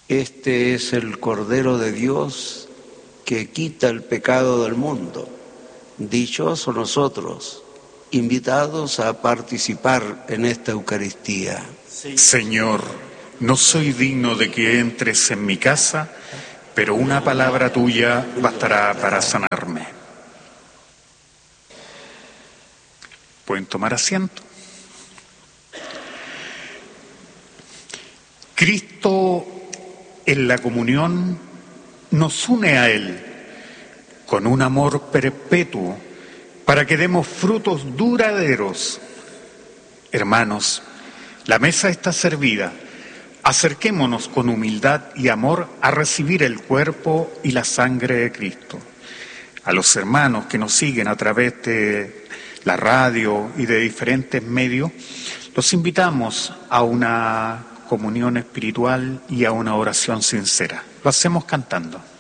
Este es el Cordero de Dios que quita el pecado del mundo. Dichosos nosotros, invitados a participar en esta Eucaristía. Señor, no soy digno de que entres en mi casa, pero una palabra tuya bastará para sanarme. ¿Pueden tomar asiento? Cristo en la comunión nos une a Él con un amor perpetuo para que demos frutos duraderos. Hermanos, la mesa está servida. Acerquémonos con humildad y amor a recibir el cuerpo y la sangre de Cristo. A los hermanos que nos siguen a través de la radio y de diferentes medios, los invitamos a una comunión espiritual y a una oración sincera. Lo hacemos cantando.